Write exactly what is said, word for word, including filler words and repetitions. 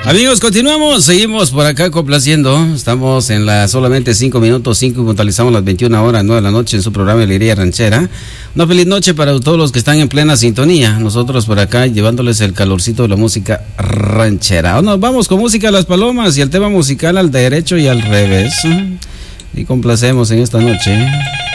Amigos, continuamos, seguimos por acá complaciendo. Estamos en la solamente cinco minutos, cinco y puntualizamos las veintiuna horas, nueve de la noche en su programa Alegría Ranchera. Una feliz noche para todos los que están en plena sintonía. Nosotros por acá llevándoles el calorcito de la música ranchera. Nos vamos con música a las palomas y el tema musical al derecho y al revés. Y complacemos en esta noche.